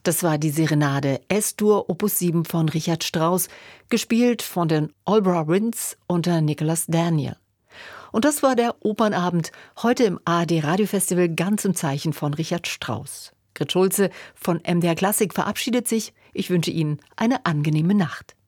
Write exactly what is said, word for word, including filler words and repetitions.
Das war die Serenade S-Dur Opus sieben von Richard Strauss, gespielt von den Albury Winds unter Nicholas Daniel. Und das war der Opernabend, heute im A R D Radiofestival, ganz im Zeichen von Richard Strauss. Grit Schulze von M D R Klassik verabschiedet sich. Ich wünsche Ihnen eine angenehme Nacht.